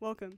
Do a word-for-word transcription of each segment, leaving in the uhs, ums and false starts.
Welcome.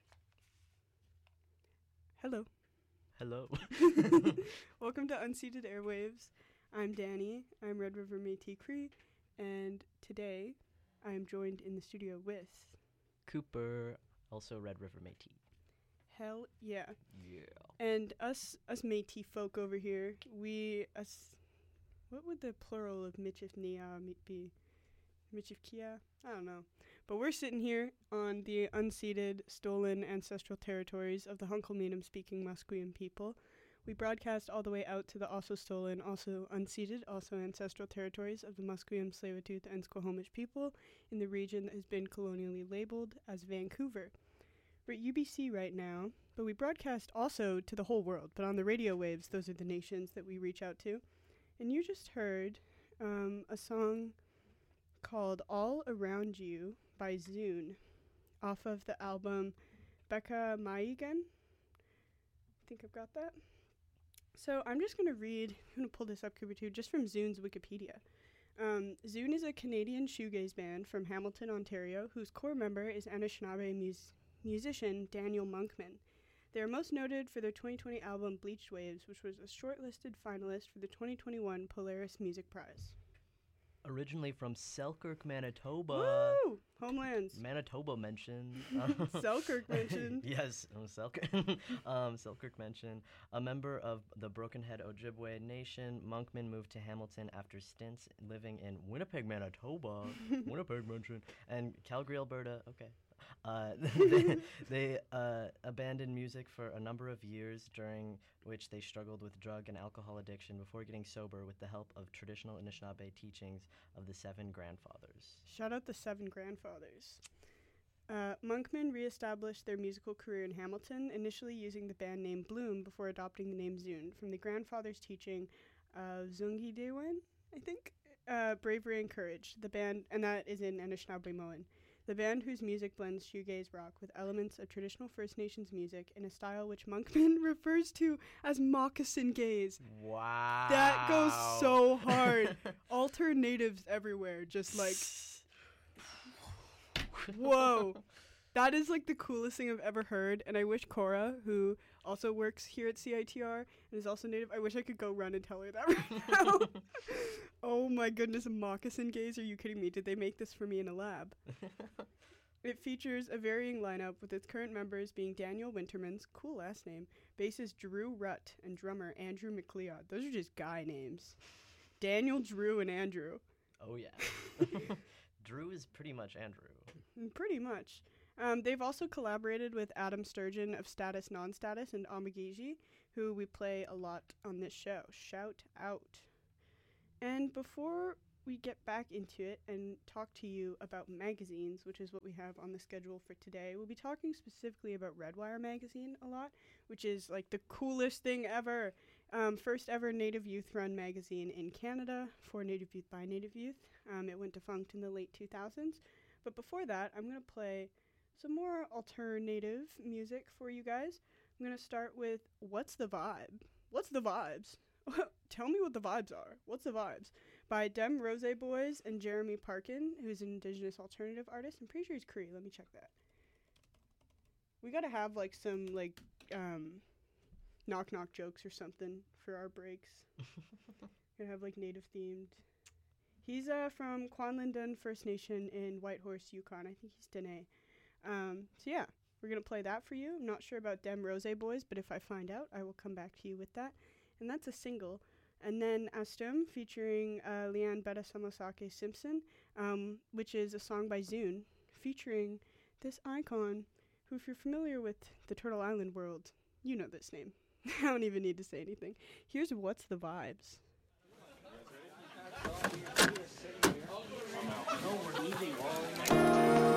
Hello. Hello. Welcome to Unceded Airwaves. I'm Danny. I'm Red River Métis Cree, and today I am joined in the studio with Cooper, also Red River Métis. Hell yeah. Yeah. And us us Métis folk over here, we us what would the plural of Michifnia be? Michifkia? I don't know. But we're sitting here on the unceded, stolen ancestral territories of the Hunkelminam-speaking Musqueam people. We broadcast all the way out to the also stolen, also unceded, also ancestral territories of the Musqueam, Tsleil-Waututh, and Squamish people in the region that has been colonially labeled as Vancouver. We're at U B C right now, but we broadcast also to the whole world. But on the radio waves, those are the nations that we reach out to. And you just heard um, a song called All Around You by Zune off of the album Becca Maigen. I think I've got that. So I'm just going to read, I'm going to pull this up, Cooper, too, just from Zune's Wikipedia. Um, Zune is a Canadian shoegaze band from Hamilton, Ontario, whose core member is Anishinaabe mus- musician Daniel Monkman. They are most noted for their twenty twenty album Bleached Waves, which was a shortlisted finalist for the twenty twenty-one Polaris Music Prize. Originally from Selkirk, Manitoba. Woo! Homelands. Manitoba mentioned. Selkirk mentioned. Yes, um, Selkirk. um, Selkirk mentioned. A member of the Broken Head Ojibwe Nation, Monkman moved to Hamilton after stints living in Winnipeg, Manitoba. Winnipeg mentioned. And Calgary, Alberta. Okay. Uh, they they uh, abandoned music for a number of years, during which they struggled with drug and alcohol addiction before getting sober with the help of traditional Anishinaabe teachings of the Seven Grandfathers. Shout out the Seven Grandfathers. Uh, Monkman reestablished their musical career in Hamilton, initially using the band name Bloom before adopting the name Zune from the grandfather's teaching of Zungi Dewen, I think, uh, Bravery and Courage. The band, and that is in Anishinaabe-Moan. The band whose music blends shoegaze rock with elements of traditional First Nations music in a style which Monkman refers to as moccasin gaze. Wow. That goes so hard. Alter natives everywhere, just like, whoa. That is like the coolest thing I've ever heard, and I wish Cora, who also works here at C I T R and is also native, I wish I could go run and tell her that right now. Oh my goodness, moccasin gaze? Are you kidding me? Did they make this for me in a lab? It features a varying lineup, with its current members being Daniel Wintermans, cool last name, bassist Drew Rutt, and drummer Andrew McLeod. Those are just guy names. Daniel, Drew, and Andrew. Oh yeah. Drew is pretty much Andrew. Pretty much. Um, they've also collaborated with Adam Sturgeon of Status Non-Status and Omagiji, who we play a lot on this show. Shout out. And before we get back into it and talk to you about magazines, which is what we have on the schedule for today, we'll be talking specifically about Redwire Magazine a lot, which is like the coolest thing ever. Um, first ever Native Youth run magazine in Canada for Native Youth by Native Youth. Um, it went defunct in the late two thousands. But before that, I'm going to play some more alternative music for you guys. I'm going to start with What's the Vibe? What's the Vibes? Tell me what the vibes are. What's the Vibes? By Dem Rose Boys and Jeremy Parkin, who's an Indigenous alternative artist. I'm pretty sure he's Cree. Let me check that. We got to have like some like um, knock knock jokes or something for our breaks. Gonna have like native themed. He's uh, from Kwanlin First Nation in Whitehorse, Yukon. I think he's Dene. Um, so yeah, we're going to play that for you. I'm not sure about Dem Rose Boys, but if I find out, I will come back to you with that. And that's a single. And then Astum, featuring uh, Leanne Betta Samosake Simpson, um, which is a song by Zune, featuring this icon, who, if you're familiar with the Turtle Island world, you know this name. I don't even need to say anything. Here's What's the Vibes. No, we're leaving.